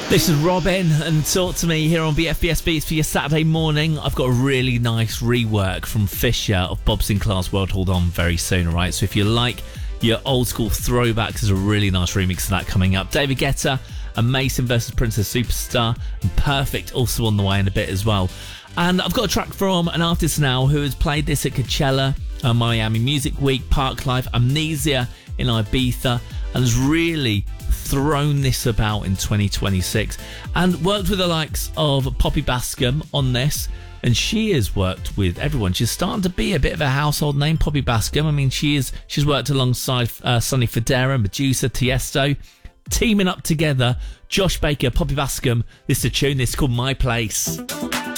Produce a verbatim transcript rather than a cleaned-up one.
This is Robin and Talk to Me here on B F B S Beats for your Saturday morning. I've got a really nice rework from Fisher of Bob Sinclair's World Hold On very soon, alright? So if you like your old school throwbacks, there's a really nice remix of that coming up. David Guetta and Mason versus Princess Superstar, and Perfect also on the way in a bit as well. And I've got a track from an artist now who has played this at Coachella, uh, Miami Music Week, Parklife, Amnesia in Ibiza, and has really thrown this about in twenty twenty-six and worked with the likes of Poppy Bascom on this, and she has worked with everyone. She's starting to be a bit of a household name, Poppy Bascom. I mean, she is she's worked alongside uh, Sonny Fodera, Medusa, Tiesto, teaming up together. Josh Baker, Poppy Bascom. This is a tune. This is called My Place.